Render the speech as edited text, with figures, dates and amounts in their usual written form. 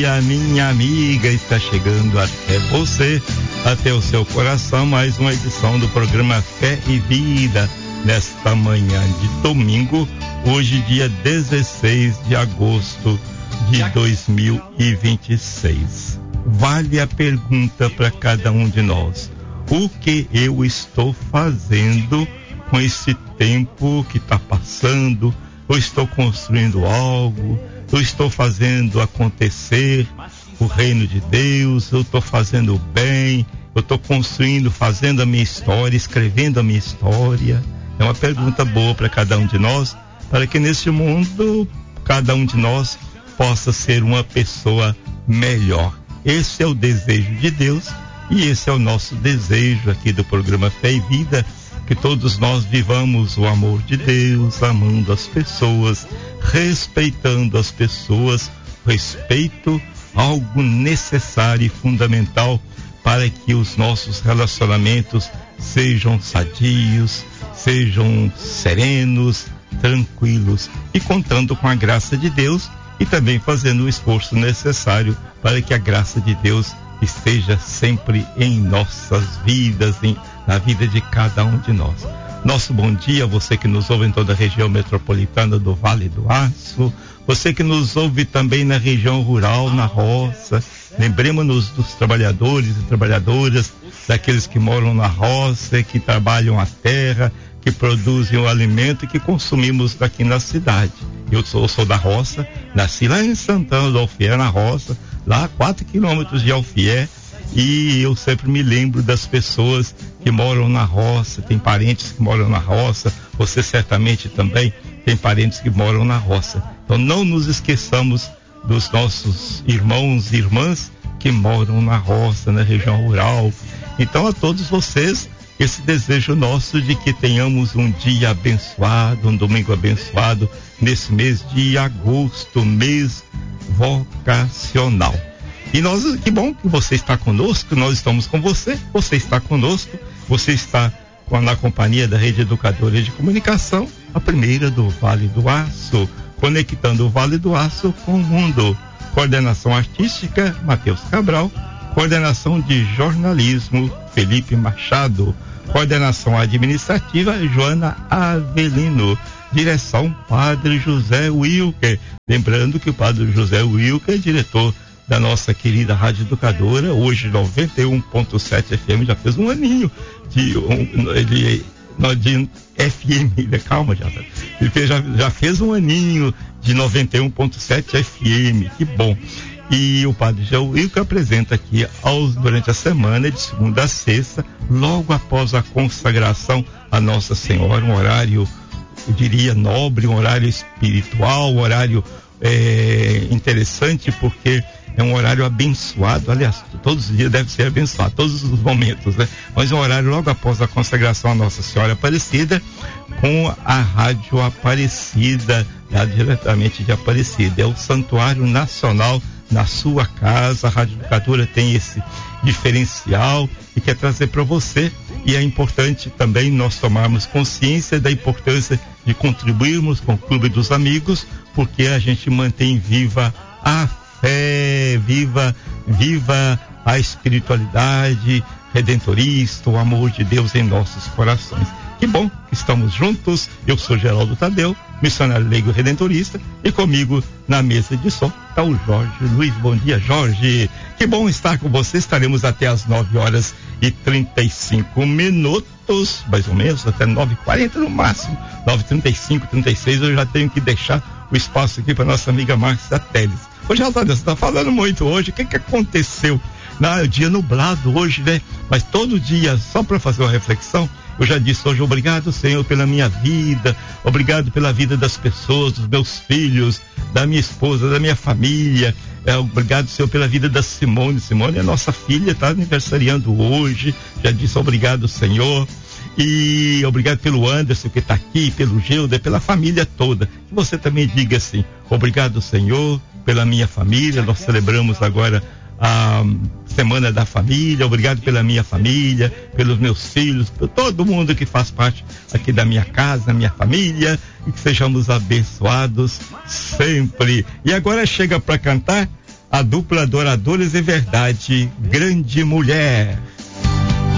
dia, minha amiga, está chegando até você, até o seu coração, mais uma edição do programa Fé e Vida, nesta manhã de domingo, hoje dia 16 de agosto de 2026. Vale a pergunta para cada um de nós: o que eu estou fazendo com esse tempo que está passando? Eu estou construindo algo? Eu estou fazendo acontecer o reino de Deus? Eu estou fazendo bem? Eu estou construindo, fazendo a minha história, escrevendo a minha história? É uma pergunta boa para cada um de nós, para que neste mundo cada um de nós possa ser uma pessoa melhor. Esse é o desejo de Deus e esse é o nosso desejo aqui do programa Fé e Vida, que todos nós vivamos o amor de Deus, amando as pessoas, respeitando as pessoas. Respeito, algo necessário e fundamental para que os nossos relacionamentos sejam sadios, sejam serenos, tranquilos, e contando com a graça de Deus e também fazendo o esforço necessário para que a graça de Deus esteja sempre em nossas vidas, na vida de cada um de nós. Nosso bom dia, você que nos ouve em toda a região metropolitana do Vale do Aço, você que nos ouve também na região rural, na roça. Lembremos-nos dos trabalhadores e trabalhadoras, daqueles que moram na roça, que trabalham a terra, que produzem o alimento e que consumimos aqui na cidade. Eu sou da roça, nasci lá em Santana do Alfié, na roça, lá a 4 quilômetros de Alfié, e eu sempre me lembro das pessoas que moram na roça. Tem parentes que moram na roça, você certamente também tem parentes que moram na roça. Então não nos esqueçamos dos nossos irmãos e irmãs que moram na roça, na região rural. Então a todos vocês, esse desejo nosso de que tenhamos um dia abençoado, um domingo abençoado, nesse mês de agosto, mês vocacional. E nós, que bom que você está conosco, nós estamos com você, você está conosco, você está na companhia da Rede Educadora de Comunicação, a primeira do Vale do Aço, conectando o Vale do Aço com o mundo. Coordenação artística, Matheus Cabral. Coordenação de jornalismo, Felipe Machado. Coordenação administrativa, Joana Avelino. Direção, Padre José Wilker. Lembrando que o Padre José Wilker é diretor da nossa querida Rádio Educadora, hoje 91.7 FM, já fez um aninho de FM, calma, ele já fez um aninho de 91.7 FM, que bom. E o Padre João Wilker apresenta aqui durante a semana, de segunda a sexta, logo após a consagração a Nossa Senhora, um horário, eu diria, nobre, um horário espiritual, um horário interessante, porque é um horário abençoado. Aliás, todos os dias deve ser abençoado, todos os momentos, né? Mas é um horário logo após a consagração a Nossa Senhora Aparecida, com a Rádio Aparecida, lá diretamente de Aparecida. É o Santuário Nacional na sua casa. A Rádio Educadora tem esse diferencial e quer trazer para você. E é importante também nós tomarmos consciência da importância de contribuirmos com o Clube dos Amigos, porque a gente mantém viva a fé, viva a espiritualidade redentorista, o amor de Deus em nossos corações. Que bom que estamos juntos. Eu sou Geraldo Tadeu, missionário leigo redentorista, e comigo na mesa de som está o Jorge Luiz. Bom dia, Jorge. Que bom estar com você. Estaremos até as 9h35, mais ou menos, até 9h40 no máximo, 9h35, 36. Eu já tenho que deixar o espaço aqui para nossa amiga Márcia Teles. Ô, Geraldo, você está falando muito hoje. O que aconteceu? Dia nublado hoje, né? Mas todo dia, só para fazer uma reflexão, eu já disse hoje: obrigado, Senhor, pela minha vida, obrigado pela vida das pessoas, dos meus filhos, da minha esposa, da minha família. Obrigado, Senhor, pela vida da Simone. Simone é nossa filha, está aniversariando hoje. Já disse obrigado, Senhor. E obrigado pelo Anderson que está aqui, pelo Gilda, pela família toda. Que você também diga assim: obrigado, Senhor, pela minha família. Nós celebramos agora a Semana da Família. Obrigado pela minha família, pelos meus filhos, por todo mundo que faz parte aqui da minha casa, da minha família, e que sejamos abençoados sempre. E agora chega para cantar a dupla Adoradores em Verdade, Grande Mulher.